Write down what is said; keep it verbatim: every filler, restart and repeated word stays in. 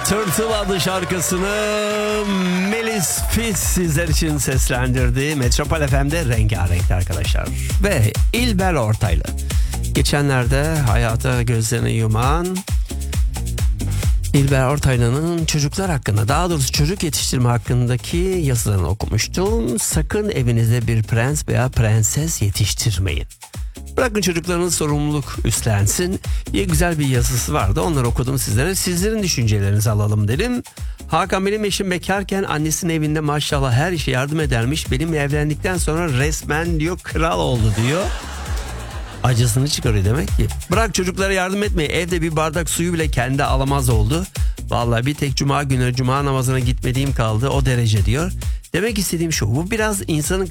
Tırtıl adlı şarkısını Melis Fis sizler için seslendirdi. Metropol F M'de rengarenkti arkadaşlar. Ve İlber Ortaylı. Geçenlerde hayata gözlerini yuman İlber Ortaylı'nın çocuklar hakkında, daha doğrusu çocuk yetiştirme hakkındaki yazılarını okumuştum. Sakın evinizde bir prens veya prenses yetiştirmeyin. Bırakın çocuklarınız sorumluluk üstlensin diye güzel bir yazısı vardı. Onları okudum sizlere. Sizlerin düşüncelerinizi alalım dedim. Hakan, benim eşim bekarken annesinin evinde maşallah her işe yardım edermiş. Benim evlendikten sonra resmen diyor kral oldu diyor. Acısını çıkarıyor demek ki. Bırak çocuklara yardım etmeyi, evde bir bardak suyu bile kendi alamaz oldu. Vallahi bir tek cuma günü cuma namazına gitmediğim kaldı, o derece diyor. Demek istediğim şu, bu biraz insanın